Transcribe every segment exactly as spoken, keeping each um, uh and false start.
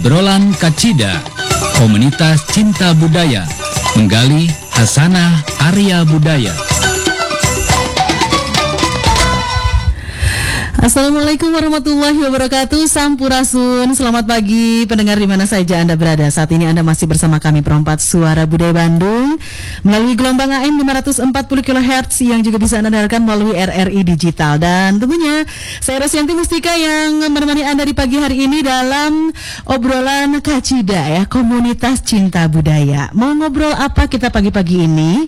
Obrolan Kacida, komunitas cinta budaya, menggali hasanah Arya budaya. Assalamualaikum warahmatullahi wabarakatuh. Sampurasun, selamat pagi pendengar di mana saja Anda berada. Saat ini Anda masih bersama kami Perempat Suara Budaya Bandung melalui gelombang A M lima ratus empat puluh kilohertz yang juga bisa Anda dengarkan melalui R R I Digital. Dan tentunya saya Rosyanti Mustika yang menemani Anda di pagi hari ini dalam obrolan Kacida ya, komunitas cinta budaya. Mau ngobrol apa kita pagi-pagi ini?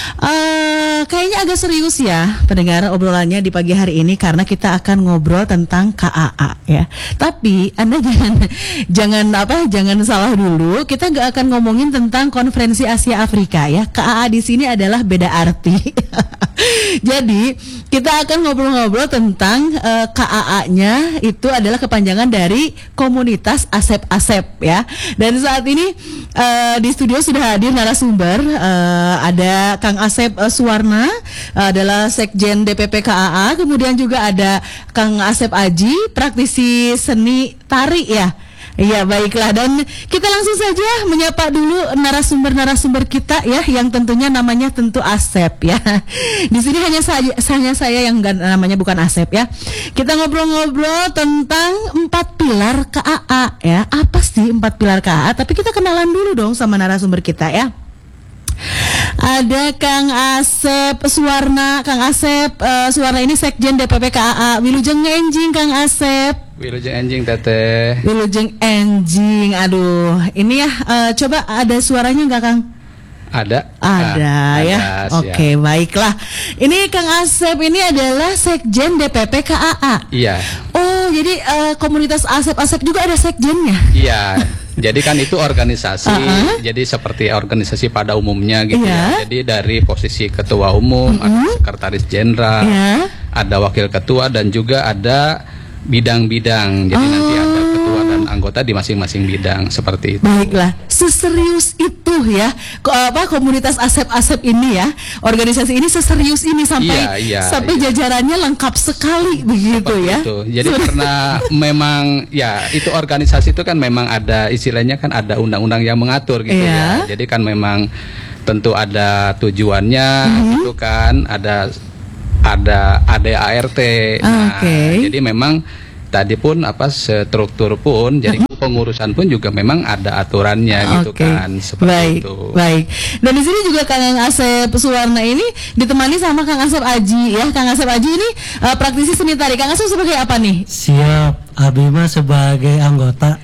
Uh, kayaknya agak serius ya pendengar obrolannya di pagi hari ini, karena kita akan ngobrol tentang K A A ya. Tapi Anda jangan jangan apa jangan salah dulu. Kita nggak akan ngomongin tentang Konferensi Asia Afrika ya. K A A di sini adalah beda arti. Jadi kita akan ngobrol-ngobrol tentang uh, K A A-nya itu adalah kepanjangan dari Komunitas Asep-Asep ya. Dan saat ini uh, di studio sudah hadir narasumber, uh, ada Kang Asep uh, Suwarna, uh, adalah Sekjen D P P K A A. Kemudian juga ada Kang Asep Aji, praktisi seni tari ya. Iya, baiklah, dan kita langsung saja menyapa dulu narasumber-narasumber kita ya, yang tentunya namanya tentu Asep ya. Di sini hanya saya, hanya saya yang gak, namanya bukan Asep ya. Kita ngobrol-ngobrol tentang empat pilar K A A ya. Apa sih empat pilar K A A? Tapi kita kenalan dulu dong sama narasumber kita ya. Ada Kang Asep Suwarna. Kang Asep uh, Suwarna ini Sekjen D P P K A A. Wilujeng enjing Kang Asep. Wilujeng enjing teteh. Wilujeng enjing. Aduh, ini ya uh, coba ada suaranya nggak Kang? Ada. Ada ah, ya. Oke, okay, baiklah. Ini Kang Asep ini adalah Sekjen D P P K A A. Iya. Oh, jadi uh, komunitas Asep-Asep juga ada sekjennya. Iya. Jadi kan itu organisasi, uh-huh. jadi seperti organisasi pada umumnya gitu yeah. ya. Jadi dari posisi ketua umum, uh-huh. ada sekretaris jenderal, yeah. ada wakil ketua, dan juga ada bidang-bidang. Jadi oh. nanti ada ketua dan anggota di masing-masing bidang seperti itu. Baiklah, seserius itu ya, Ko, apa komunitas Asep-Asep ini ya, organisasi ini seserius ini sampai iya, iya, sampai iya. jajarannya lengkap sekali begitu seperti ya. Itu. Jadi karena memang ya itu organisasi itu kan memang ada istilahnya kan ada undang-undang yang mengatur gitu iya. ya. Jadi kan memang tentu ada tujuannya mm-hmm. gitu kan, ada ada A D A R T. Nah, okay. jadi memang tadi pun apa struktur pun jadi pengurusan pun juga memang ada aturannya okay. gitu kan, seperti baik, itu. Baik. Dan di sini juga Kang Asep Suwarna ini ditemani sama Kang Asep Aji ya. Kang Asep Aji ini uh, praktisi seni tari. Kang Asep sebagai apa nih? Siap, Abima sebagai anggota.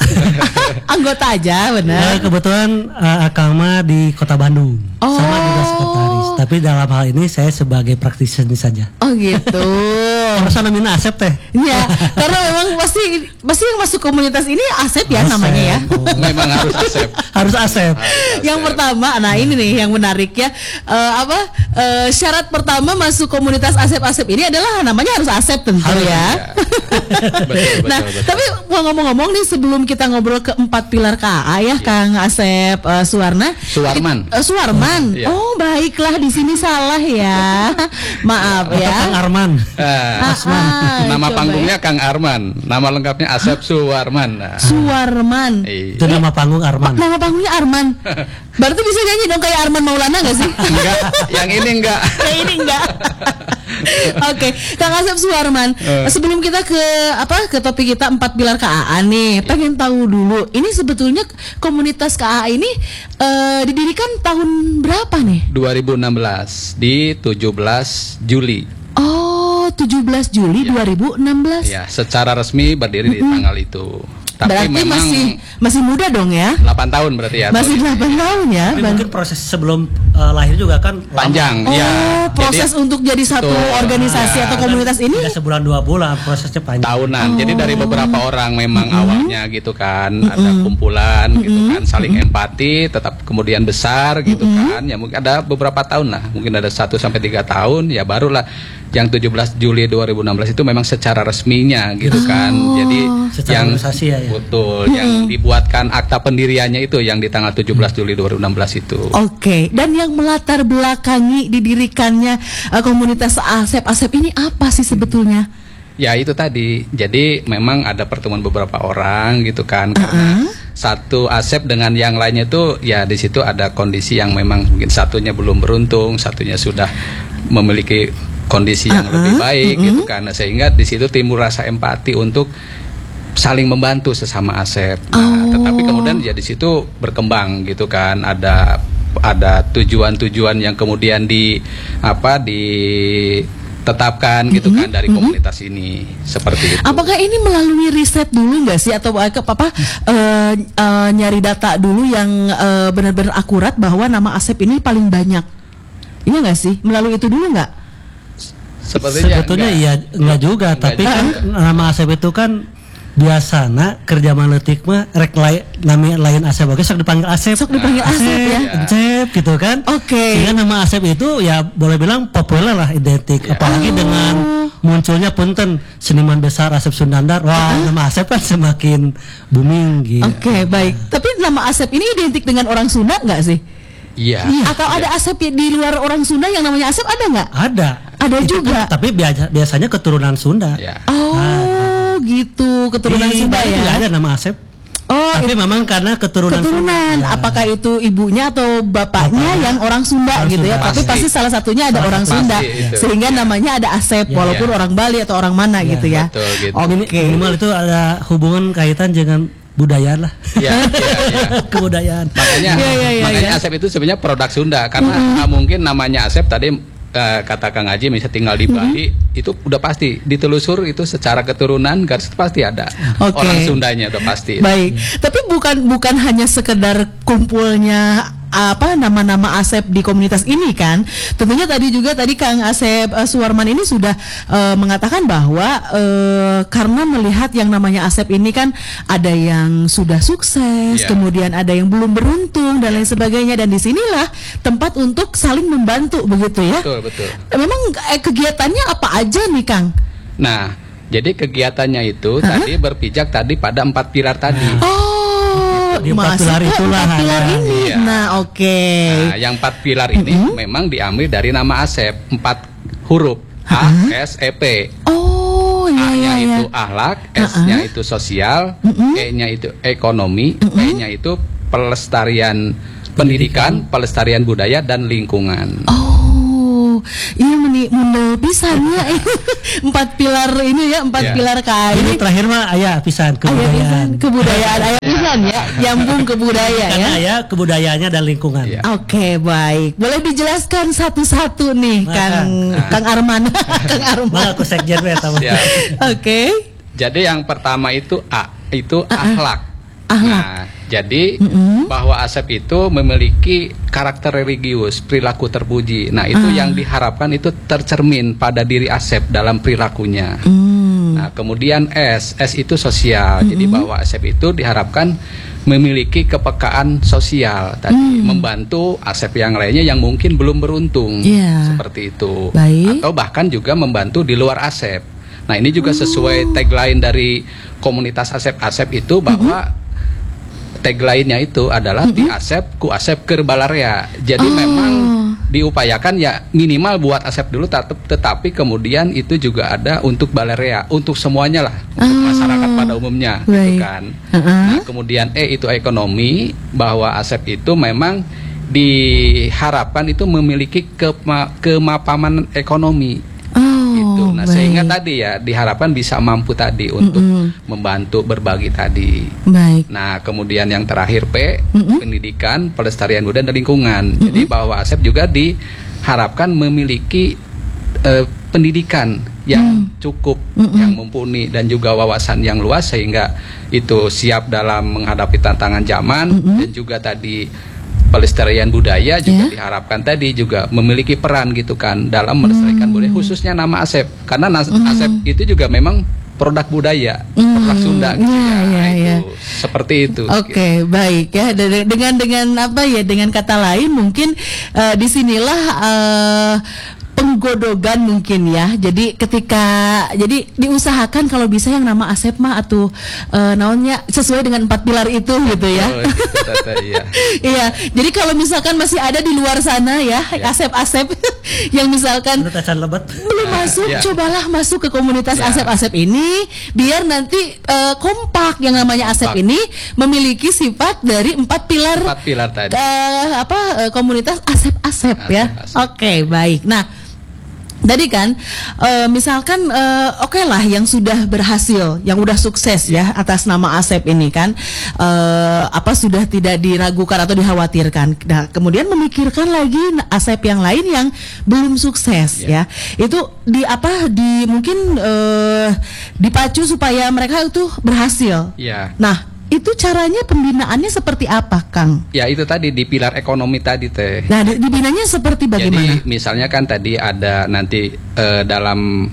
Anggota aja, benar. Ya, kebetulan uh, Akama di Kota Bandung. Oh. Sama juga sekretaris. Tapi dalam hal ini saya sebagai praktisi seni saja. Oh gitu. Harus namanya Asep teh. Iya, karena memang pasti pasti yang masuk komunitas ini Asep ya Asep. namanya ya. Oh. Memang harus Asep. Harus Asep. Yang pertama, nah ini nih yang menarik ya. Uh, apa uh, syarat pertama masuk komunitas Asep-Asep ini adalah namanya harus Asep tentu harus, ya. ya. betul, betul, nah, betul. Tapi mau ngomong-ngomong nih sebelum kita ngobrol ke empat pilar K A A ya, ya. Kang Asep uh, Suwarna. Suwarman. Uh, Suwarman. Ya. Oh, baiklah, di sini salah ya. Maaf ya. Kang Arman. Uh, Asman. Ah, nama coba. panggungnya Kang Arman. Nama lengkapnya Asep Suwarman. Nah. Suwarman. Iya. Itu nama panggung Arman. Nama panggungnya Arman. Berarti bisa nyanyi dong kayak Arman Maulana gak sih? Enggak, yang ini enggak. Yang ini enggak. Oke, okay. Kang Asep Suwarman. Uh. Sebelum kita ke apa ke topik kita empat pilar K A A nih, pengen tahu dulu. Ini sebetulnya komunitas K A A ini uh, didirikan tahun berapa nih? dua ribu enam belas di tujuh belas Juli. Oh, tujuh belas Juli ya. dua ribu enam belas. Ya, secara resmi berdiri mm-hmm. di tanggal itu. Tapi berarti memang masih masih muda dong ya? delapan tahun berarti ya. Masih delapan tahun ya. Tapi mungkin proses sebelum uh, lahir juga kan panjang. Oh, ya. proses jadi, untuk jadi satu betul, organisasi ya, atau komunitas ini tidak sebulan dua bulan, prosesnya panjang. Tahunan. Oh. Jadi dari beberapa orang memang mm-hmm. awalnya gitu kan, mm-hmm. ada kumpulan mm-hmm. gitu kan, saling mm-hmm. empati, tetap kemudian besar gitu mm-hmm. kan. Ya mungkin ada beberapa tahun lah, mungkin ada satu sampai tiga tahun, ya barulah yang tujuh belas Juli dua ribu enam belas itu memang secara resminya gitu oh. kan. Jadi secara yang organisasi ya, ya. Betul, hmm. yang dibuatkan akta pendiriannya itu yang di tanggal tujuh belas Juli dua ribu enam belas itu. Oke, okay. Dan yang melatar belakangi didirikannya uh, komunitas Asep-Asep ini apa sih sebetulnya? Ya itu tadi, jadi memang ada pertemuan beberapa orang gitu kan, karena uh-uh. satu Asep dengan yang lainnya itu ya di situ ada kondisi yang memang mungkin satunya belum beruntung, satunya sudah memiliki kondisi yang uh-uh, lebih baik uh-uh. gitu kan, sehingga di situ timbul rasa empati untuk saling membantu sesama Asep. Nah, oh. tetapi kemudian ya di situ berkembang gitu kan, ada ada tujuan-tujuan yang kemudian di apa di tetapkan gitu mm-hmm, kan dari mm-hmm. komunitas ini seperti itu. Apakah ini melalui riset dulu nggak sih atau apa uh, uh, nyari data dulu yang uh, benar-benar akurat bahwa nama Asep ini paling banyak? Iya nggak sih? Melalui itu dulu nggak? Sepertinya sebetulnya iya nggak juga, enggak tapi juga. Kan nama Asep itu kan biasana kerja maletik mah rek lain namanya lain Asep oke sok dipanggil Asep sok dipanggil Asep, Asep ya Asep gitu kan. Oke. Okay. Sehingga nama Asep itu ya boleh bilang populer lah, identik ya. Apalagi oh. dengan munculnya punten seniman besar Asep Sundandar, wah uh-huh. nama Asep kan semakin booming gitu. Oke okay, baik. Tapi nama Asep ini identik dengan orang Sunda nggak sih? Iya. Atau ya. Ada Asep di luar orang Sunda yang namanya Asep, ada nggak? Ada. Ada itu juga. Kan, tapi biasa, biasanya keturunan Sunda. Ya. Oh. Nah, gitu, keturunan di Sunda ya. Nggak ada nama Asep. Oh, tapi it, memang karena keturunan. Keturunan. Ya. Apakah itu ibunya atau bapaknya Bapak. yang orang Sunda orang gitu Sunda. ya? Pasti. Tapi pasti salah satunya ada salah orang Sunda, itu. sehingga ya. namanya ada Asep, ya, walaupun ya. orang Bali atau orang mana ya. gitu ya. Betul, gitu. Oh, oke. Okay. Minimal itu ada hubungan kaitan dengan budaya lah. Ya, ya, ya. Kebudayaan. Makanya, ya, ya, ya, makanya ya. Asep itu sebenarnya produk Sunda karena mm-hmm. mungkin namanya Asep tadi. Uh, kata Kang Haji misalnya tinggal di Bali mm-hmm. itu udah pasti ditelusur itu secara keturunan garis pasti ada okay. orang Sundanya udah pasti. Baik, tapi bukan bukan hanya sekedar kumpulnya apa nama-nama Asep di komunitas ini kan. Tentunya tadi juga tadi Kang Asep uh, Suwarman ini sudah uh, mengatakan bahwa uh, karena melihat yang namanya Asep ini kan ada yang sudah sukses, yeah. kemudian ada yang belum beruntung dan lain sebagainya, dan disinilah tempat untuk saling membantu begitu ya. Betul, betul. Memang eh, kegiatannya apa aja nih Kang? Nah, jadi kegiatannya itu huh? tadi berpijak tadi pada empat pilar tadi. Oh. Di empat pilar itulah. Empat pilar ini. Ya. Nah, oke. Okay. Nah, yang empat pilar ini mm-hmm. memang diambil dari nama Asep, empat huruf A, uh-huh. S, E, P. Oh, iya, A-nya iya, itu iya. akhlak, uh-huh. S-nya itu sosial, mm-hmm. E-nya itu ekonomi, mm-hmm. P-nya itu pelestarian pendidikan, pelestarian budaya dan lingkungan. Oh, iya meni mundel pisan ya. Empat pilar ini ya, empat yeah. pilar kain. Ini terakhir mah ayah pisan kebudayaan. Ayah kebudayaan, ayah pisan ya, nyambung ke budaya karena ya. Ayah kebudayaannya dan lingkungan. Yeah. Oke, okay, baik. Boleh dijelaskan satu-satu nih, nah, Kang nah. Kang Arman. Kang Arman. Nah, aku sekjen ya, Oke. Okay. Jadi yang pertama itu A, itu uh-uh. akhlak. Akhlak. Nah, jadi mm-hmm. bahwa Asep itu memiliki karakter religius, perilaku terpuji. Nah, itu uh. yang diharapkan itu tercermin pada diri Asep dalam perilakunya. Mm. Nah, kemudian S, S itu sosial. Mm-hmm. Jadi bahwa Asep itu diharapkan memiliki kepekaan sosial tadi, mm. membantu Asep yang lainnya yang mungkin belum beruntung. Yeah. Seperti itu. Baik. Atau bahkan juga membantu di luar Asep. Nah, ini juga sesuai tagline dari komunitas Asep-Asep itu bahwa mm-hmm. tagline-nya itu adalah mm-hmm. di Asep ku Asep keur balarea. Jadi oh. memang diupayakan ya minimal buat Asep dulu, tetap, tetapi kemudian itu juga ada untuk balarea, untuk semuanya lah, untuk oh. masyarakat pada umumnya, right. gitu kan. Uh-huh. Nah, kemudian E itu ekonomi, bahwa Asep itu memang diharapkan itu memiliki kema- kemapanan ekonomi. Gitu. Nah, baik. Sehingga tadi ya diharapkan bisa mampu tadi untuk mm-hmm. membantu berbagi tadi. Baik. Nah, kemudian yang terakhir P, mm-hmm. pendidikan, pelestarian budaya dan lingkungan. Mm-hmm. Jadi bahwa Asep juga diharapkan memiliki uh, pendidikan yang mm. cukup, mm-hmm. yang mumpuni dan juga wawasan yang luas sehingga itu siap dalam menghadapi tantangan zaman, mm-hmm. dan juga tadi pelestarian budaya juga yeah. diharapkan tadi juga memiliki peran gitu kan dalam melestarikan mm. budaya, khususnya nama Asep karena nas- mm. Asep itu juga memang produk budaya, mm. produk Sunda gitu yeah, ya, yeah, itu yeah. seperti itu. Oke, okay, gitu. Baik ya. Dengan dengan apa ya? Dengan kata lain mungkin uh, disinilah uh, penggu godogan mungkin ya. Jadi ketika jadi diusahakan kalau bisa yang nama Asep mah atau uh, naonnya sesuai dengan empat pilar itu gitu ya. Oh, gitu, tata, iya. Iya. Jadi kalau misalkan masih ada di luar sana ya, ya. Asep-asep yang misalkan lebat. belum masuk, ya. Cobalah masuk ke komunitas ya. Asep-asep ini biar nanti uh, kompak. Yang namanya Asep kompak. Ini memiliki sifat dari empat pilar. Empat pilar tadi. Uh, apa uh, komunitas Asep-asep ya. Oke, okay, baik. Nah, tadi kan, uh, misalkan uh, oke okay lah yang sudah berhasil, yang udah sukses ya atas nama Asep ini kan, uh, apa sudah tidak diragukan atau dikhawatirkan. Nah, kemudian memikirkan lagi Asep yang lain yang belum sukses yeah. ya, itu di apa di mungkin uh, dipacu supaya mereka itu berhasil. Yeah. Nah. Itu caranya pembinaannya seperti apa, Kang? Ya itu tadi di pilar ekonomi tadi teh. Nah, dibinanya seperti bagaimana? Jadi misalnya kan tadi ada nanti uh, dalam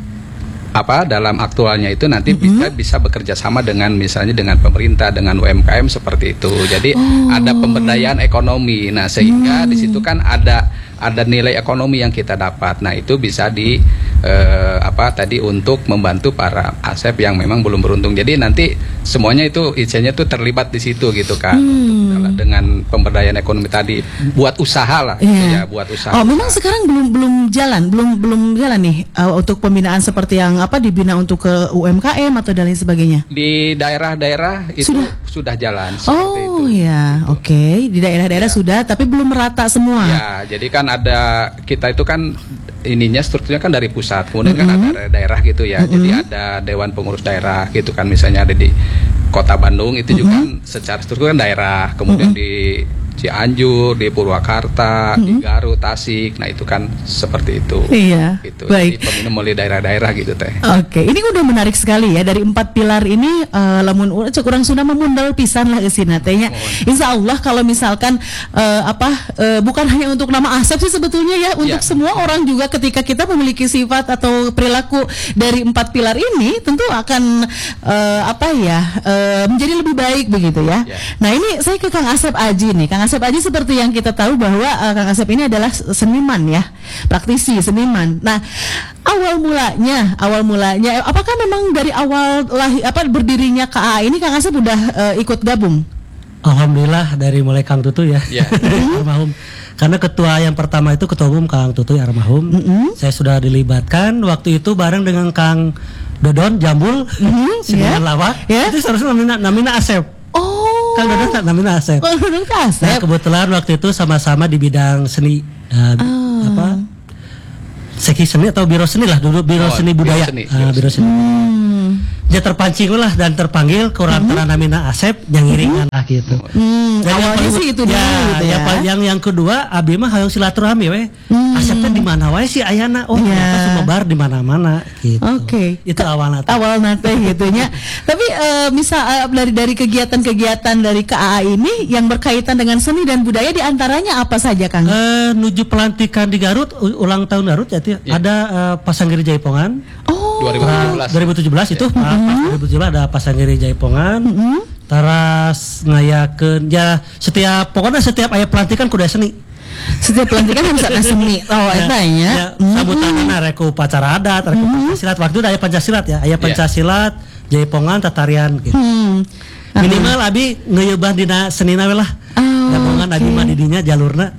apa dalam aktualnya itu nanti mm-hmm. bisa bisa bekerja sama dengan misalnya dengan pemerintah, dengan U M K M seperti itu. Jadi oh. ada pemberdayaan ekonomi. Nah sehingga mm. di situ kan ada ada nilai ekonomi yang kita dapat. Nah itu bisa di eh, apa tadi untuk membantu para Asep yang memang belum beruntung. Jadi nanti semuanya itu isinya tuh terlibat di situ gitu kan. Hmm. Dengan pemberdayaan ekonomi tadi buat usaha lah yeah. gitu ya, buat usaha. Oh, memang sekarang belum belum jalan, belum belum jalan nih uh, untuk pembinaan seperti yang apa dibina untuk ke U M K M atau dan lain sebagainya. Di daerah-daerah itu sudah, sudah jalan seperti oh, itu. ya, gitu. Oke, okay. Di daerah-daerah ya. Sudah, tapi belum merata semua. Ya, jadi kan ada kita itu kan ininya strukturnya kan dari pusat, kemudian mm-hmm. kan ada daerah gitu ya. Mm-hmm. Jadi ada dewan pengurus daerah gitu kan, misalnya ada di Kota Bandung itu mm-hmm. juga kan secara struktur kan daerah, kemudian mm-hmm. di Cianjur, di Purwakarta, mm-hmm. di Garut, Tasik. Nah, itu kan seperti itu. Iya. Gitu. Baik. Jadi peminum mulai daerah-daerah gitu teh. Oke, ini udah menarik sekali ya dari empat pilar ini uh, lamun kurang sudah memundal pisan lah kesina tehnya. Insya Allah kalau misalkan uh, apa uh, bukan hanya untuk nama Asep sih sebetulnya ya, untuk ya. Semua orang juga ketika kita memiliki sifat atau perilaku dari empat pilar ini tentu akan uh, apa ya uh, menjadi lebih baik begitu ya. ya. Nah, ini saya ke Kang Asep Aji nih. Kang Asep Aji seperti yang kita tahu bahwa uh, Kang Asep ini adalah seniman ya, praktisi seniman. Nah, awal mulanya, awal mulanya, apakah memang dari awal lah apa berdirinya K A ini Kang Asep udah uh, ikut gabung? Alhamdulillah dari mulai Kang Tutu ya, yeah. almarhum. Karena ketua yang pertama itu ketua umum Kang Tutu almarhum. Mm-hmm. Saya sudah dilibatkan waktu itu bareng dengan Kang Dodon Jambul, mm-hmm. seniman yeah. lawak. Yeah. Itu seharusnya namina, namina Asep. Oh. Kang Dodon tak namina Asep. Oh, Dodon Asep. Nah, kebetulan waktu itu sama-sama di bidang seni uh, oh. apa? Seki seni atau biro seni lah dulu, biro oh, seni budaya. Biro seni. Uh, biro seni. Hmm. Dia terpancing lah dan terpanggil ke orang hmm. namina Asep yang ngiringan lah gitu. Hmm. Dan awalnya yang sih itu dulu ya, gitu ya. Yang, yang yang kedua abi mah hayang silaturahmi we. Hmm. Asepnya di mana wae sih ayana? Oh, ya. Ternyata sumebar di mana-mana gitu. Oke. Okay. Itu awalnya. Awal nate gitunya. Tapi uh, misal uh, dari dari kegiatan-kegiatan dari K A A ini yang berkaitan dengan seni dan budaya di antaranya apa saja, Kang? Uh, nuju pelantikan di Garut, ulang tahun Garut ya, ya. Ada uh, Pasanggiri Jaipongan. Oh. dua ribu tujuh belas. dua ribu tujuh belas itu. Mm-hmm. Uh, dua ribu tujuh belas ada Pasanggiri Jaipongan. Mm-hmm. Teras ngayakeun ya setiap pokoknya setiap aya pelantikan kudu seni. Setiap pelantikan harus ada seni. Oh, eta ya. Ya, sambutanna rek upacara adat, rek Pancasilat. Waktu itu aya Pancasilat ya, aya Pancasilat, yeah. Jaipongan, tatarian gitu. Hmm. Minimal abi ngeuyeubah dina senina we lah. Oh, Jaipongan okay. Abi mah didinya jalurna.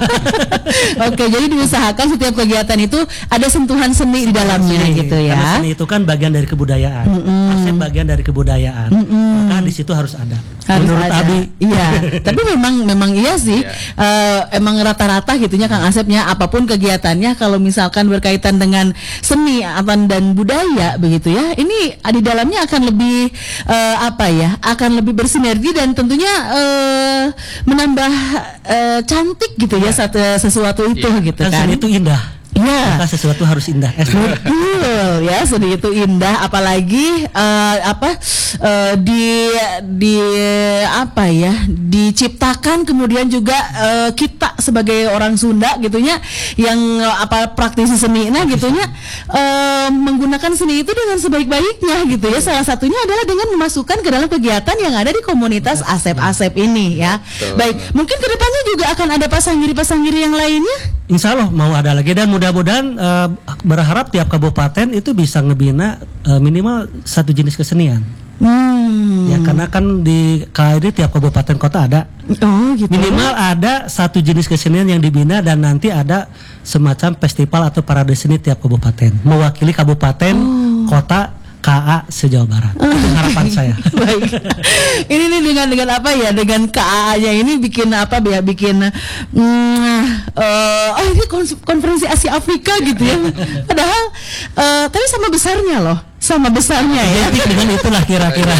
Oke, jadi diusahakan setiap kegiatan itu ada sentuhan seni di dalamnya seni, gitu ya. Karena seni itu kan bagian dari kebudayaan. Asep bagian dari kebudayaan. Mm-mm. Maka di situ harus ada. Harus menurut ada. Abi. Iya. Tapi memang memang iya sih. Yeah. Uh, emang rata-rata gitunya Kang Asepnya apapun kegiatannya kalau misalkan berkaitan dengan seni dan budaya begitu ya. Ini di dalamnya akan lebih uh, apa ya? Akan lebih bersinergi dan tentunya uh, menambah uh, cantik gitu ya, ya satu, sesuatu itu ya. Gitu kan. Seni itu indah. Ya. Maka sesuatu harus indah. Betul ya, seni itu indah, apalagi uh, apa uh, di di apa ya diciptakan kemudian juga uh, kita sebagai orang Sunda gitunya yang apa praktisi seni nah gitunya uh, menggunakan seni itu dengan sebaik-baiknya gitu ya. Salah satunya adalah dengan memasukkan ke dalam kegiatan yang ada di komunitas Asep-Asep ini ya. Betul. Baik, mungkin kedepannya juga akan ada pasanggiri-pasanggiri yang lainnya. Insya Allah mau ada lagi dan mudah-mudahan uh, berharap tiap kabupaten itu bisa ngebina uh, minimal satu jenis kesenian. Hmm. Ya karena kan di K I D tiap kabupaten kota ada. Oh gitu. Minimal ada satu jenis kesenian yang dibina dan nanti ada semacam festival atau parade seni tiap kabupaten mewakili kabupaten oh. kota K A se-Jawa Barat. Oh. Itu harapan saya. Baik. Ini nih dengan dengan apa ya? Dengan K A-nya ini bikin apa ya? Bikin mm, uh, oh ini konferensi Asia Afrika gitu ya. Padahal uh, tapi sama besarnya loh. Sama besarnya ya. Dengan itulah kira-kira.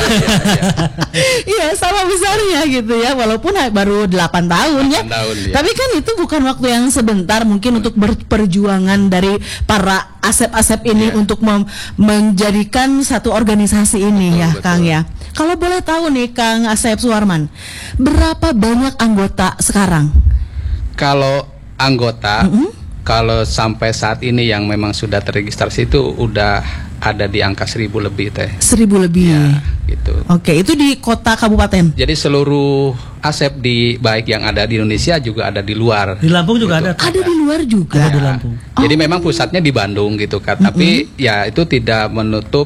Iya, sama besarnya gitu ya. Walaupun baru delapan tahun ya. Tahun, ya. Tapi kan itu bukan waktu yang sebentar mungkin untuk berperjuangan dari para Asep-Asep ini ya. Untuk mem- menjadikan satu organisasi ini betul, ya, betul. Kang ya. Kalau boleh tahu nih Kang Asep Suwarman, berapa banyak anggota sekarang? Kalau anggota mm-hmm. kalau sampai saat ini yang memang sudah terregistrasi itu udah ada di angka seribu lebih teh. Seribu lebih. Ya, gitu. Oke, itu di kota kabupaten. Jadi seluruh Asep di baik yang ada di Indonesia juga ada di luar. Di Lampung juga gitu. ada. Ada di luar juga. Ya. Ada di Lampung. Oh. Jadi memang pusatnya di Bandung gitu kan. Mm-hmm. Tapi ya itu tidak menutup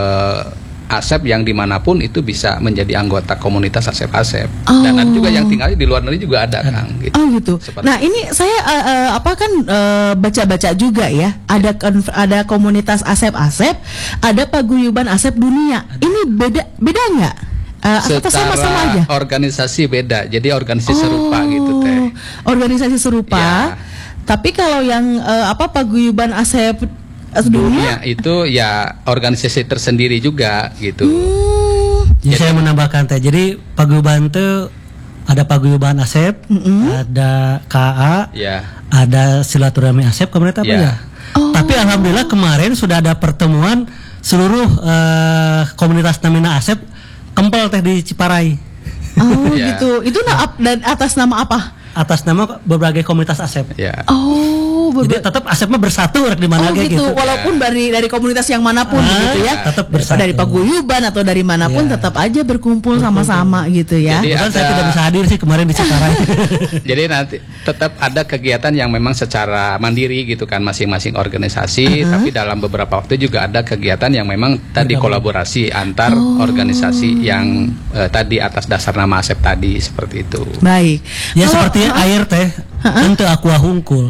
uh, Asep yang dimanapun itu bisa menjadi anggota komunitas Asep-Asep. Oh. Dan ada juga yang tinggal di luar negeri juga ada Kang. Gitu. Oh gitu. Seperti nah ini saya uh, uh, apa kan uh, baca-baca juga ya. Ada konf- ada komunitas Asep-Asep, ada paguyuban Asep Dunia. Ada. Ini beda beda nggak? Uh, atau sama-sama aja? Organisasi beda. Jadi organisasi oh, serupa gitu teh. Organisasi serupa. Ya. Tapi kalau yang uh, apa paguyuban Asep Dunia itu ya organisasi tersendiri juga gitu. Hmm. Jadi saya menambahkan teh. Jadi paguyuban itu ada paguyuban Asep, mm-hmm. ada K A, ya. Ada silaturahmi Asep kemarin apa ya? ya? Oh. Tapi alhamdulillah kemarin sudah ada pertemuan seluruh uh, komunitas Namina Asep kempel teh di Ciparai. Oh ya. Gitu. Itu na- dan atas nama apa? Atas nama berbagai komunitas Asep. Ya. Oh. Jadi tetap Asep mah bersatu di mana oh, gitu. gitu. Walaupun dari dari komunitas yang manapun ah, gitu ya. Tetap bersatu. Dari paguyuban atau dari manapun ya. Tetap aja berkumpul, berkumpul sama-sama gitu ya. Jadi ada, saya tidak bisa hadir sih kemarin di Ciparai. Jadi nanti tetap ada kegiatan yang memang secara mandiri gitu kan masing-masing organisasi, uh-huh. tapi dalam beberapa waktu juga ada kegiatan yang memang tadi kolaborasi antar oh. organisasi yang uh, tadi atas dasar nama Asep tadi seperti itu. Baik. Ya oh, seperti oh. air teh. Ente aku hungkul.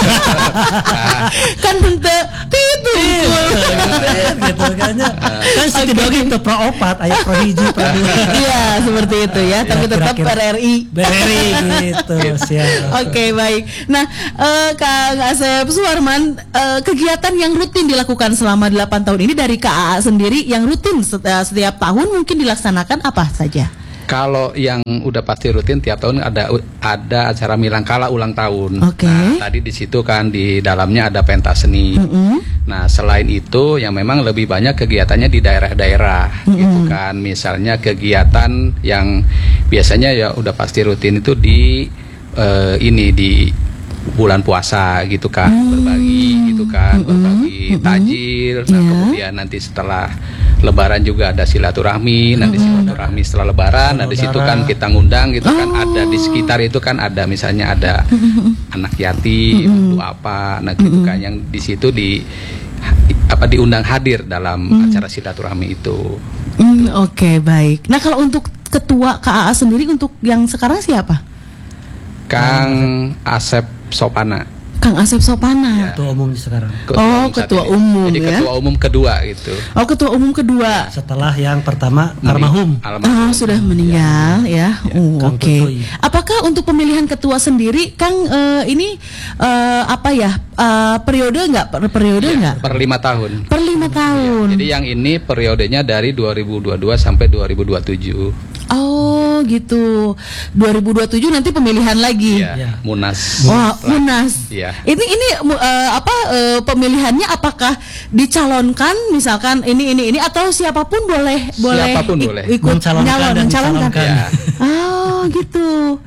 Kan ente itu gitu kan kan setidaknya itu pro opat ayat pro hiji pro dua. Iya seperti itu ya, tapi tetap P R R I P R R I gitu siap. Oke baik. Nah uh, Kang Asep Suwarman, uh, kegiatan yang rutin dilakukan selama delapan tahun ini dari K A A sendiri yang rutin setiap, setiap tahun mungkin dilaksanakan apa saja? Kalau yang udah pasti rutin tiap tahun ada ada acara Milangkala ulang tahun. Okay. Nah, tadi di situ kan di dalamnya ada pentas seni. Mm-hmm. Nah, selain itu yang memang lebih banyak kegiatannya di daerah-daerah, mm-hmm. gitu kan. Misalnya kegiatan yang biasanya ya udah pasti rutin itu di uh, ini di bulan puasa gitu kan, mm-hmm. berbagi gitu kan, mm-hmm. berbagi takjil. Nah, yeah. kemudian nanti setelah Lebaran juga ada silaturahmi, nanti silaturahmi setelah Lebaran, nah di situ kan kita ngundang gitu kan, ada di sekitar itu kan ada misalnya ada anak yatim, mm-hmm. apa, nah gitu kan yang di situ di apa diundang hadir dalam mm. acara silaturahmi itu. Mm, Oke okay, baik. Nah kalau untuk ketua K A A sendiri untuk yang sekarang siapa? Kang Asep Sopana. Kang Asep Sopana. Ya. Ketua umum sekarang. Ketua oh, umum ketua ini. umum Jadi ya. ketua umum kedua gitu. Oh, ketua umum kedua. Setelah yang pertama almarhum. Oh, sudah meninggal ya. ya. Oh, oke. Okay. Apakah untuk pemilihan ketua sendiri Kang uh, ini uh, apa ya? Uh, periode enggak? Per periode enggak? Ya, per lima tahun. Per lima tahun. Ya, jadi yang ini periodenya dari dua ribu dua puluh dua sampai dua ribu dua puluh tujuh. Oh gitu. dua ribu dua puluh tujuh nanti pemilihan lagi. Ya, ya. Munas. Wah, oh, Munas. Ya. Ini ini uh, apa uh, pemilihannya apakah dicalonkan misalkan ini ini ini atau siapapun boleh boleh siapapun ik- boleh ikut mencalonkan nyalon dan mencalonkan. Ya. Oh gitu.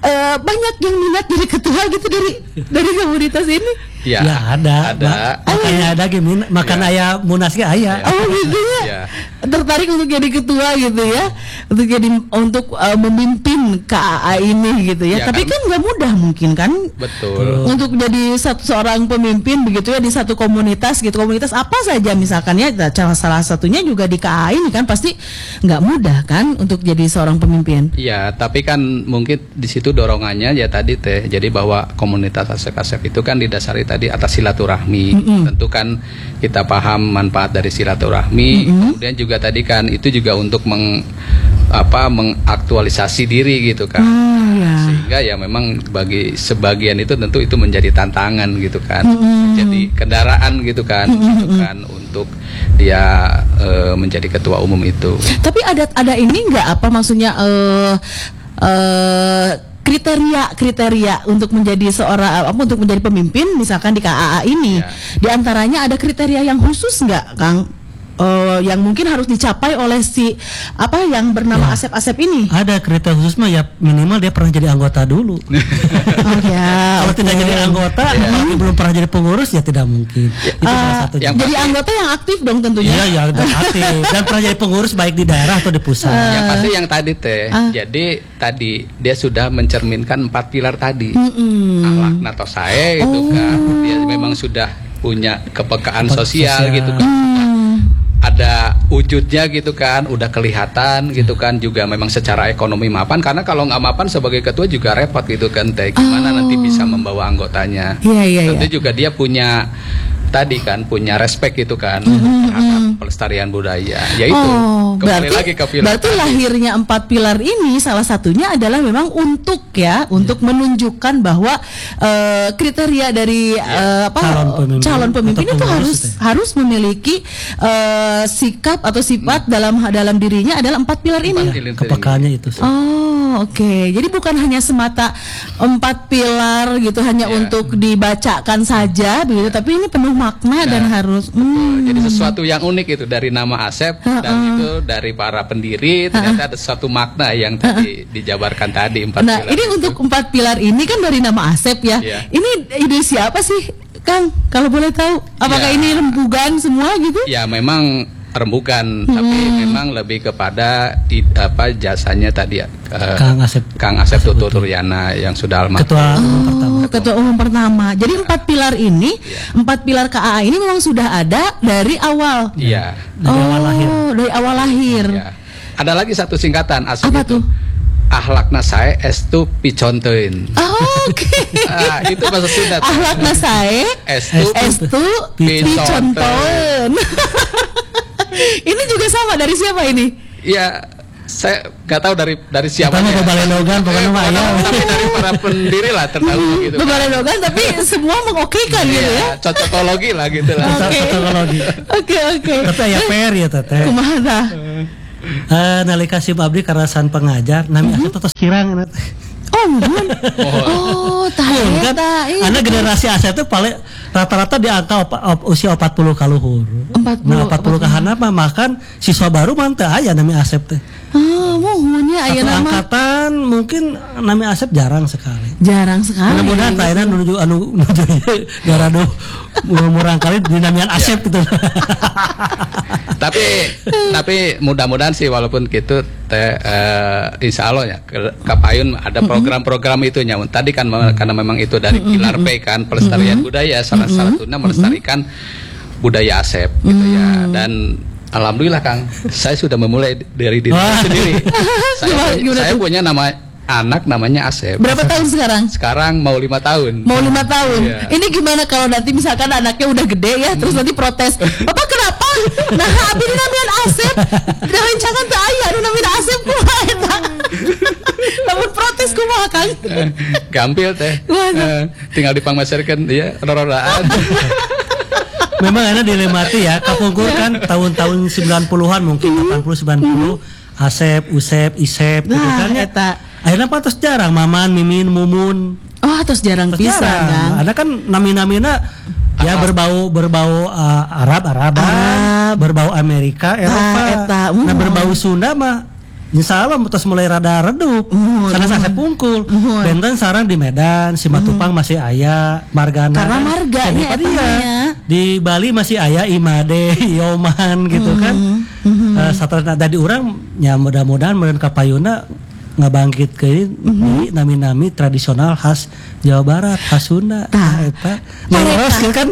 uh, banyak yang minat jadi ketua gitu dari dari komunitas ini? Ya, ya ada, ada. Ma- makanya ada gini, makan ya. Ayah munasnya ayah. Oh gitu ya. Ya. Tertarik untuk jadi ketua gitu ya, untuk jadi untuk uh, memimpin K A A ini gitu ya. ya Tapi kan nggak mudah mungkin kan? Betul. Untuk jadi satu seorang pemimpin begitu ya di satu komunitas gitu. Komunitas apa saja misalkan ya, salah satunya juga di K A A ini kan pasti nggak mudah kan untuk jadi seorang pemimpin. Iya, tapi kan mungkin di situ dorongannya ya tadi teh. Jadi bahwa komunitas asep-asep itu kan didasari tadi atas silaturahmi. Mm-hmm. Tentu kan kita paham manfaat dari silaturahmi. Mm-hmm. Kemudian juga tadi kan itu juga untuk meng apa mengaktualisasi diri gitu kan. Mm, yeah. Sehingga ya memang bagi sebagian itu tentu itu menjadi tantangan gitu kan. Mm-hmm. Menjadi kendaraan gitu kan, mm-hmm. gitu kan untuk dia e, menjadi ketua umum itu. Tapi ada ada ini enggak apa maksudnya eh uh, uh, kriteria-kriteria untuk menjadi seorang apa untuk menjadi pemimpin misalkan di K A A ini, ya. Di antaranya ada kriteria yang khusus nggak, Kang? Uh, yang mungkin harus dicapai oleh si apa yang bernama ya. Asep-Asep ini? Ada kriteria khusus mah ya minimal dia pernah jadi anggota dulu. Oh ya. Kalau okay. tidak jadi anggota, ya. Tapi belum pernah jadi pengurus ya tidak mungkin. Ya. Itu uh, salah satunya. Jadi anggota yang aktif dong tentunya. Iya, ya, dan aktif dan pernah jadi pengurus baik di daerah atau di pusat. Uh, yang pasti yang tadi teh. Uh. Jadi tadi dia sudah mencerminkan empat pilar tadi. Mm-hmm. Akhlak nato sae gitu oh. kan. Dia memang sudah punya kepekaan sosial, sosial gitu kan. Mm. Ada wujudnya gitu kan, udah kelihatan gitu kan, juga memang secara ekonomi mapan, karena kalau nggak mapan sebagai ketua juga repot gitu kan, teh gimana oh. nanti bisa membawa anggotanya. Yeah, yeah, tentu yeah. juga dia punya tadi kan punya respect gitu kan mm-hmm. terhadap pelestarian budaya. Yaitu oh, kembali berarti, lagi ke pilar. Berarti tadi. Lahirnya empat pilar ini salah satunya adalah memang untuk ya, untuk menunjukkan bahwa uh, kriteria dari uh, apa calon pemimpin, calon pemimpin itu harus itu. harus memiliki uh, sikap atau sifat hmm. dalam dalam dirinya adalah empat pilar empat ini. Kepekaannya itu. Oh, oke. Okay. Jadi bukan hanya semata empat pilar gitu hanya yeah. untuk dibacakan saja begitu, yeah. tapi ini penuh makna nah, dan harus hmm. jadi sesuatu yang unik itu dari nama Asep uh-uh. dan itu dari para pendiri ternyata uh-uh. ada sesuatu makna yang tadi uh-uh. dijabarkan tadi empat nah, pilar. Nah, ini itu. Untuk empat pilar ini kan dari nama Asep ya. Yeah. Ini ide siapa sih, Kang? Kalau boleh tahu, apakah yeah. ini rembugan semua gitu? Ya, memang rembukan, hmm. tapi memang lebih kepada i, apa jasanya tadi uh, Kang Asep Kang Asep Tutur Turyana yang sudah almarhum. Ketua umum oh, pertama. Ketua umum pertama. Jadi empat pilar ini, ya. empat pilar K A A ini memang sudah ada dari awal. Iya. Dari oh, awal lahir. Dari awal lahir. Ya. Ada lagi satu singkatan Asep apa itu. Tuh? Ahlakna sae estu piconteun. Oh, oke. Okay. Ah, itu bahasa Sunda. Ahlakna sae estu, estu piconteun. Ini juga sama dari siapa ini? Ya, saya nggak tahu dari dari siapa. Pertama Bebale Logan, pokoknya mah ya. Tapi dari para pendiri lah terdahulu gitu. Bebale Logan, tapi semua mengokekan gitu ya. Cocokologi lah gitu lah. Cocokologi. Oke oke. Tapi ya fair ya teteh. Kumaha? Eh, nalika sim abdi karasan pengajar, nami Asep terus kirang. Oh, bener. Oh, tahu kan? Karena generasi Asep itu paling rata-rata di angka op, op, usia empat puluh kaluhur. empat puluh, nah, empat puluh kahana mah makan siswa baru mah teu aya nami Asep teh. Oh, mohonnya aya nama. Angkatan mungkin nami Asep jarang sekali. Jarang sekali. Mudah-mudahan taenan menuju anu menuju garado murang kali dinamian Asep gitu. tapi tapi mudah-mudahan sih walaupun gitu teh uh, insya Allah ya Kapayun ada program-program itunya. Tadi kan mm-hmm. karena memang itu dari pilar P kan pelestarian mm-hmm. budaya salah mm-hmm. satunya melestarikan mm-hmm. budaya Asep gitu mm-hmm. ya. Dan alhamdulillah Kang, saya sudah memulai dari diri sendiri. saya saya punya nama anak namanya Asep. Berapa tahun sekarang? Sekarang mau lima tahun. Mau lima tahun. Yeah. Ini gimana kalau nanti misalkan anaknya udah gede ya, terus nanti protes, Bapak kenapa? Nah, abdi namanya Asep. Jangan jangan tak ayah, anu namanya Asep kumaha eta. Namun protes kumaha Kang? Gampil teh. Uh, tinggal dipangmaserkeun ya rororaan. Memang enak dilemati ya, kapungkur kan tahun-tahun sembilan puluhan mungkin delapan puluh sembilan puluh Asep, Usep, Isep gitu nah, kan ya. Eta. Akhirnya apa terus jarang Maman, Mimin, Mumun. Oh, terus jarang pisan kan. Ada kan nami-namina ya berbau berbau uh, Arab, Araban, Arab. Berbau Amerika, Eropa. Ah, eta. Nah, berbau Sunda mah insya Allah terus mulai rada redup oh, karena saya pungkul oh. benten sarang di Medan Simatupang hmm. masih aya Margana karena marganya ya, di Bali masih aya Imade Yoman gitu hmm. kan hmm. uh, setelah tadi orang ya mudah-mudahan meureun kapayuna ngabangkit ke mm-hmm. nami-nami tradisional khas Jawa Barat, khas Sunda. Nah, eta. Leres kan.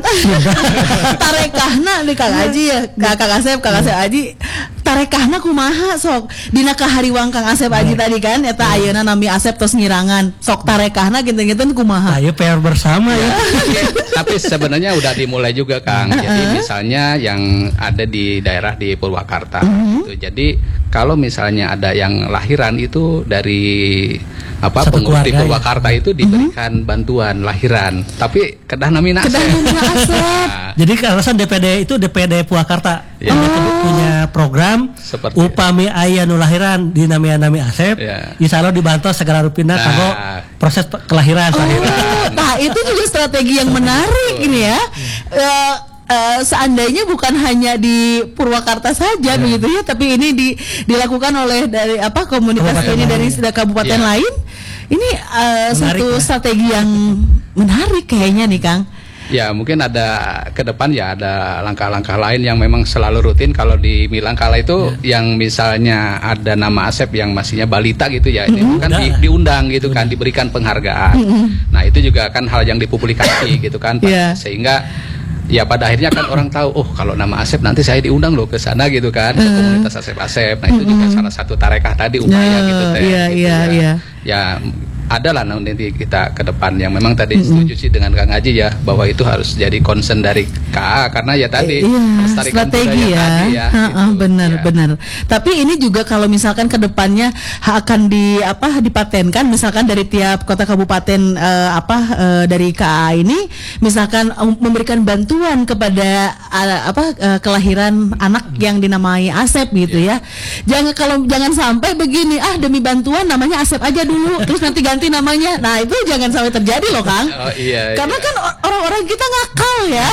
Tarekahna di Kang Aji ya, Kang Asep, Kang Asep Aji. Tarekahna kumaha sok? Dina kahariwang Kang Asep Aji tadi kan eta ayeuna nami Asep tos ngirangan. Sok tarekahna geunteng-geunteng kumaha? Ayo P R bersama ya. Tapi sebenarnya udah dimulai juga Kang. Jadi misalnya yang ada di daerah di Purwakarta gitu. Jadi kalau misalnya ada yang lahiran itu dari apa Satu pengurus di keluarga, Purwakarta ya. itu diberikan uh-huh. bantuan lahiran, tapi kedah nami Asep. Kedah nami Asep. Nah. Jadi alasan D P D itu D P D Purwakarta ya. oh. punya program seperti upami aya nu lahiran di nami-nami Asep, ya. Insya Allah dibantu segala rupina nah. kanggo proses kelahiran. Oh, nah itu juga strategi yang menarik ini ya. Uh, Uh, seandainya bukan hanya di Purwakarta saja yeah. begitu ya, tapi ini di, dilakukan oleh dari apa komunitas ini dari kabupaten yeah. lain, ini uh, satu ya. strategi yang menarik kayaknya nih Kang. Ya mungkin ada ke depan ya ada langkah-langkah lain yang memang selalu rutin. Kalau di Milangkala itu yeah. yang misalnya ada nama Asep yang masihnya balita gitu ya, mm-hmm. itu kan di, diundang gitu kan, diberikan penghargaan. Mm-hmm. Nah itu juga kan hal yang dipublikasi gitu kan, yeah. sehingga ya pada akhirnya kan orang tahu, oh kalau nama Asep nanti saya diundang loh ke sana gitu kan, ke komunitas Asep-Asep. Nah itu juga salah satu tarekah tadi upaya gitu teh. Iya gitu, iya ya. iya. Ya ada lah nanti kita ke depan yang memang tadi mm-hmm. setuju sih dengan Kang Haji ya bahwa itu harus jadi concern dari K A karena ya tadi iya, strategi ya, tadi ya ha, gitu, benar ya. benar. Tapi ini juga kalau misalkan ke depannya akan di apa dipatenkan misalkan dari tiap kota kabupaten uh, apa uh, dari K A ini misalkan um, memberikan bantuan kepada uh, apa uh, kelahiran anak yang dinamai Asep gitu yeah. ya. Jangan kalau jangan sampai begini ah demi bantuan namanya Asep aja dulu terus nanti ganti namanya. Nah itu jangan sampai terjadi loh Kang. Oh, iya, karena iya. kan orang-orang kita ngakal ya.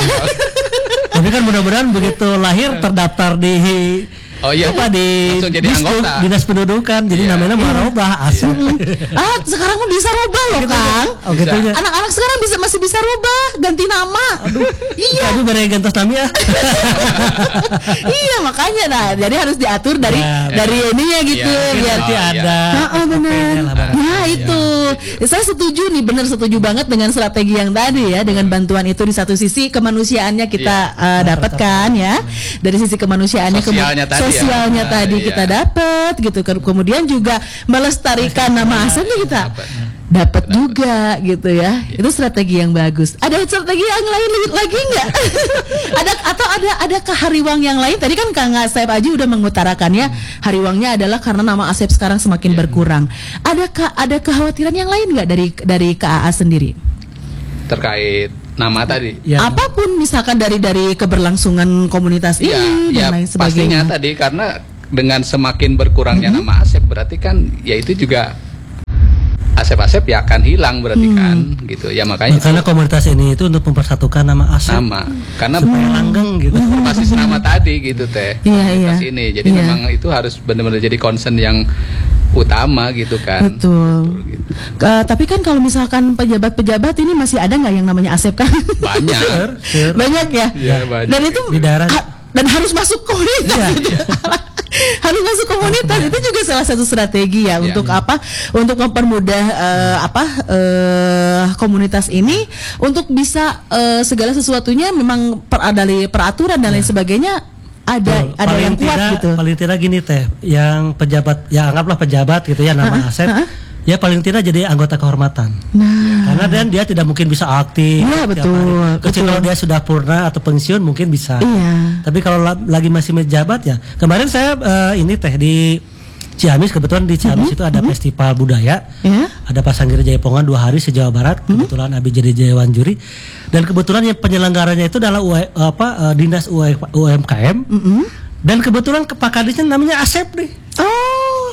Tapi kan mudah-mudahan begitu lahir terdaftar di Oh iya, apa di langsung jadi dinas, anggota dinas pendudukan, jadi yeah. namanya merubah asal. Ah, sekarang mah bisa rubah loh Kang. Oh, gitu ya. Anak-anak sekarang bisa masih bisa rubah, ganti nama. Aduh, iya. Aduh, bare gantos nama ya. Iya makanya, nah, jadi harus diatur dari nah, dari ya. ininya gitu, ya, biar ya, ada. Heeh, benar. Nah itu, ya. saya setuju nih, benar setuju banget dengan strategi yang tadi ya, dengan bantuan itu di satu sisi kemanusiaannya kita ya. uh, dapatkan ya, dari sisi kemanusiaannya sosialnya tadi. Sosialnya ya. tadi nah, kita iya. dapat gitu, kemudian juga melestarikan nama asalnya kita dapat juga gitu ya. ya. Itu strategi yang bagus. Ada strategi yang lain lagi nggak? ada atau ada ada hariwang yang lain? Tadi kan Kang Asep Aji udah mengutarakannya, hariwangnya adalah karena nama Asep sekarang semakin ya. berkurang. Adakah ada kekhawatiran yang lain nggak dari dari K A A sendiri terkait nama tadi? Ya. Apapun misalkan dari dari keberlangsungan komunitas ya, ini ya, dan lain sebagainya. Pastinya tadi karena dengan semakin berkurangnya mm-hmm. nama Asep berarti kan ya itu juga Asep-Asep ya akan hilang berarti hmm. kan gitu ya makanya karena komunitas ini itu untuk mempersatukan nama Asep nama karena supaya langgeng gitu basis nama tadi gitu teh iya, komunitas iya. ini jadi iya. memang itu harus benar-benar jadi concern yang utama gitu kan. Betul. Betul gitu. Uh, tapi kan kalau misalkan pejabat-pejabat ini masih ada nggak yang namanya Asep kan? Banyak. sure, sure. Banyak ya. ya banyak. Dan itu di daerah ha, dan harus masuk komunitas. Ya, gitu. ya. Harus masuk komunitas itu juga salah satu strategi ya, ya. untuk apa? Untuk mempermudah uh, apa uh, komunitas ini untuk bisa uh, segala sesuatunya memang per, dari peraturan dan ya. lain sebagainya ada oh, ada yang kuat tidak, gitu. Paling tidak gini teh, yang pejabat ya anggaplah pejabat gitu ya nama uh-huh, Asep. Uh-huh. Ya paling tidak jadi anggota kehormatan. Nah. Karena dan dia tidak mungkin bisa aktif. Iya betul. Kecuali kalau dia sudah purna atau pensiun mungkin bisa. Iya. Tapi kalau la- lagi masih menjabat ya. Kemarin saya uh, ini teh di Ciamis, kebetulan di Ciamis mm-hmm. itu ada mm-hmm. festival budaya. Yeah. Ada Pasanggir Jaipongan dua hari se-Jawa Barat. Mm-hmm. Kebetulan Abi jadi Jayawan juri. Dan kebetulan yang penyelenggaranya itu adalah U, apa uh, Dinas U M K M. Mm-hmm. Dan kebetulan Pak Kadisnya namanya Asep nih. Oh.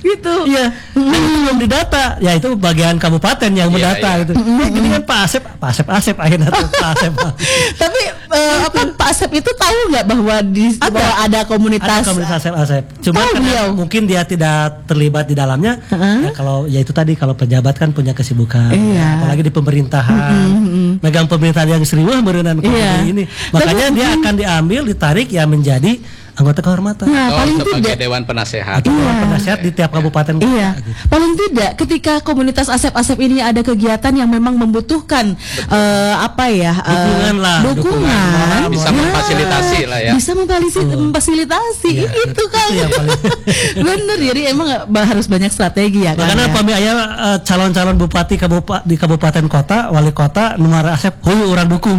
gitu. Iya. Dan itu belum didata. Ya itu bagian kabupaten yang mendata Iya, iya. gitu. Eh, gini kan Pak Asep, Pak Asep Asep akhirnya tuh Pak Asep. Tapi eh, apa Pak Asep itu tahu nggak bahwa di Ada. bahwa ada komunitas? Ada komunitas Asep Asep. Cuma Tahu karena beliau. mungkin dia tidak terlibat di dalamnya. Uh-huh. Ya kalau ya itu tadi kalau pejabat kan punya kesibukan. Iya. Apalagi di pemerintahan. Megang pemerintahan yang serius merenang Iya. ini. Makanya Tapi- dia akan diambil, ditarik ya menjadi anggota kehormatan. Nah, Oh, paling sebagai tidak. dewan penasehat. Atau dewan penasehat di tiap kabupaten. Iya, paling tidak ketika komunitas Asep-Asep ini ada kegiatan yang memang membutuhkan eh, apa ya eh, Dukungan lah, dukungan, dukungan. Bisa Ya, memfasilitasi lah ya. bisa memfasilitasi, memfasilitasi Iya, itu itu kan, yang paling- bener. Jadi emang ba- harus banyak strategi ya kan. Makanya ya? pami aya eh, calon-calon bupati kabupa, di kabupaten kota, wali kota, nomor Asep, huyu orang dukung.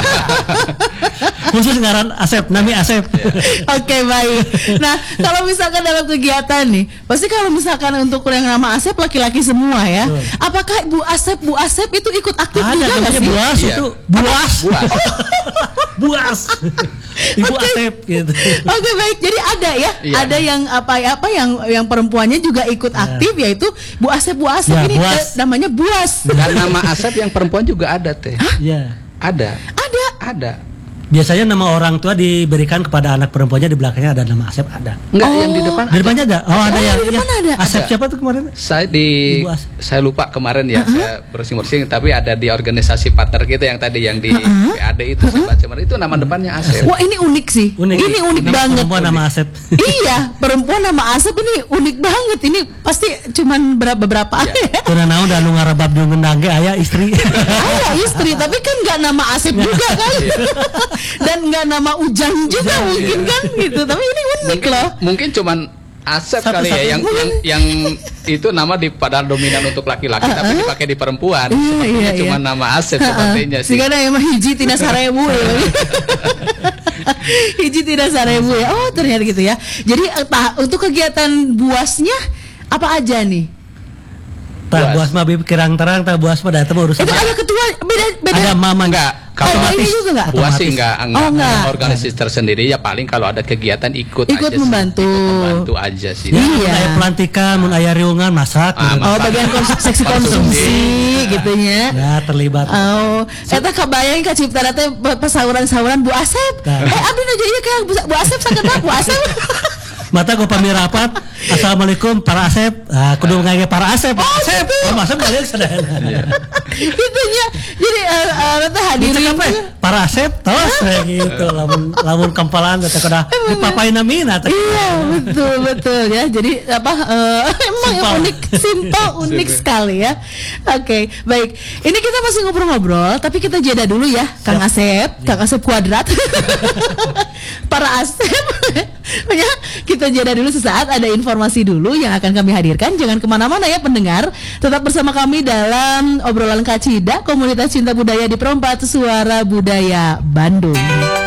Khusus ngaran Asep, nami Asep. Oke, baik. Nah, kalau misalkan dalam kegiatan nih, pasti kalau misalkan untuk yang nama Asep laki-laki semua ya. Betul. Apakah Bu Asep, Bu Asep itu ikut aktif Ada juga nggak namanya sih? buas Iya. itu, buas, Buas. buas, ibu Oke. Asep gitu. Oke, baik. Jadi ada ya, Iya. ada yang apa ya apa yang yang perempuannya juga ikut aktif yaitu Bu Asep, Bu Asep Ya, ini Buas. eh, namanya Buas. Dan nama Asep yang perempuan juga ada teh. Ya. Ada. Ada. Ada. Biasanya nama orang tua diberikan kepada anak perempuannya, di belakangnya ada nama Asep, ada. Enggak, Oh. yang di depan Di depannya ada. Oh, ada Oh, yang di depan ya. ada. Asep Ada. siapa tuh kemarin? saya di Ibu As- saya lupa kemarin ya, saya bersing-bersing, tapi ada di organisasi partner kita yang tadi yang di P A D itu saya baca kemarin, itu nama depannya Asep. Wah, ini unik sih. Unik. Ini unik Nama banget. perempuan nama Asep. Iya, perempuan nama Asep ini unik banget. Ini pasti cuman berapa beberapa Iya. Karena naon dan nu ngarebab jeung ngendang ge aya istri. Ayah istri, tapi kan nggak nama Asep juga kan, dan nggak nama Ujang juga mungkin kan gitu. Tapi ini unik Mungkin, loh. mungkin cuman Asep Satu-satu. kali ya yang, yang yang itu nama di padahal dominan untuk laki-laki tapi dipakai di perempuan. Iya, Sepertinya iya, cuma iya. nama Asep sepertinya sih. Sehingga emang hiji tina sarebu ya. Hiji tina sarebu ya. Oh, ternyata gitu ya. Jadi eh, tah- untuk kegiatan buasnya apa aja nih? Tah buas mah bib kirang terang, tah buas mah datang urusan. Itu ada ketua beda beda. Ada mama Enggak, kalau Ada ini juga nggak? buas sih enggak, enggak, Oh, enggak. organisasi tersendiri ya, paling kalau ada kegiatan ikut Ikut aja sih. membantu. Ikut membantu aja sih. Ya, Iya. mun aya pelantikan, mun aya riungan masak. Ah, gitu. Oh, bagian kons- seksi konsumsi gitu ya. Ya terlibat. Oh, saya kebayang ka cipta teh pesauran-sauran Bu Asep. Nah. Eh, abdi aja ieu kayak Bu- Bu Asep sakedap Bu Asep. Mata gue pamirapat. Assalamualaikum para Asep. Ah, kudu ngage para Asep. Asep. Oh, Asep balik sadayana. Itunya. Jadi eh eh, teh Dicek hadirin apa ya? Para Asep tos kayak gitu. Lamun lamun kempalan teh kada dipapain mina teh. Iya, betul betul ya. Jadi apa eh, emang Simpel. unik, simpel, unik sekali ya. Oke, baik. Ini kita masih ngobrol-ngobrol, tapi kita jeda dulu ya, Kang Asep, Kang Asep kuadrat. Para Asep. Ya, kita jeda dulu sesaat, ada informasi dulu yang akan kami hadirkan. Jangan kemana-mana ya pendengar. Tetap bersama kami dalam obrolan Kacida, komunitas cinta budaya di Perempat Suara Budaya Bandung.